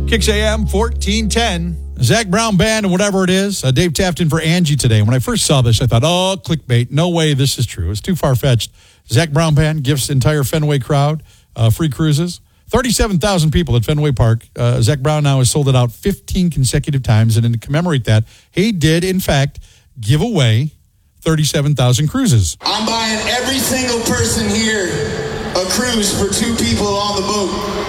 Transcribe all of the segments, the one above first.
Kicks AM 1410. Zach Brown Band and whatever it is. Dave tapped in for Angie today. When I first saw this, I thought, oh, clickbait. No way this is true. It's too far-fetched. Zach Brown Band gifts entire Fenway crowd free cruises. 37,000 people at Fenway Park. Zach Brown now has sold it out 15 consecutive times. And to commemorate that, he did, in fact, give away 37,000 cruises. I'm buying every single person here a cruise for 2 people on the boat.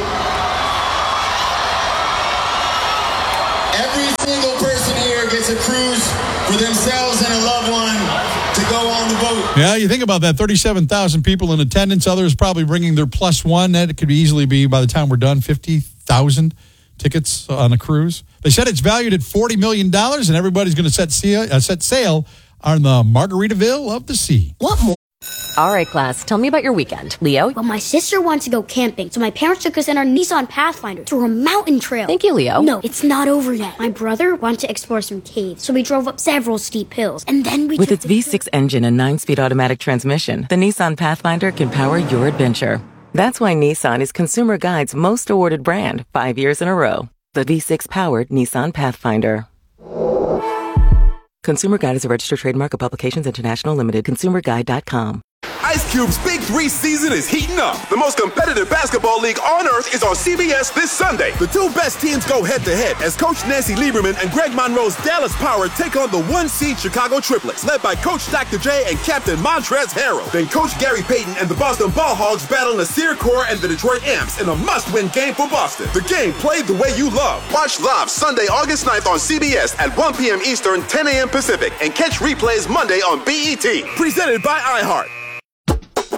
Every single person here gets a cruise for themselves and a loved one to go on the boat. Yeah, you think about that, 37,000 people in attendance, others probably bringing their plus one. That could easily be, by the time we're done, 50,000 tickets on a cruise. They said it's valued at $40 million, and everybody's going to set sail on the Margaritaville of the Sea. What more? All right, class, tell me about your weekend. Leo? Well, my sister wants to go camping, so my parents took us in our Nissan Pathfinder through a mountain trail. Thank you, Leo. No, it's not over yet. My brother wanted to explore some caves, so we drove up several steep hills, and then we With its V6 engine and 9-speed automatic transmission, the Nissan Pathfinder can power your adventure. That's why Nissan is Consumer Guide's most awarded brand 5 years in a row. The V6-powered Nissan Pathfinder. Consumer Guide is a registered trademark of Publications International Limited. ConsumerGuide.com. Ice Cube's Big 3 season is heating up. The most competitive basketball league on earth is on CBS this Sunday. The 2 best teams go head-to-head as Coach Nancy Lieberman and Greg Monroe's Dallas Power take on the 1-seed Chicago Triplets, led by Coach Dr. J and Captain Montrezl Harrell. Then Coach Gary Payton and the Boston Ball Hogs battle Nasir Kaur and the Detroit Amps in a must-win game for Boston. The game played the way you love. Watch live Sunday, August 9th on CBS at 1 p.m. Eastern, 10 a.m. Pacific, and catch replays Monday on BET. Presented by iHeart.